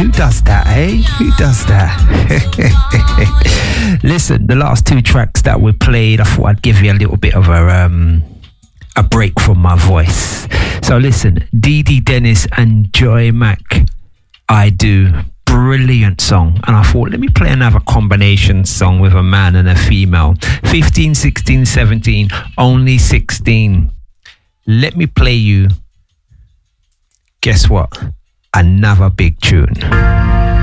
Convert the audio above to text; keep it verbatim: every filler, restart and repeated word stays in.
who does that, eh? Who does that? Listen, the last two tracks that we played, I thought I'd give you a little bit of a um, a break from my voice. So listen, Dee Dee Dennis and Joy Mac, I Do. Brilliant song. And I thought, let me play another combination song with a man and a female. fifteen, sixteen, seventeen, only sixteen. Let me play you, guess what? Another big tune.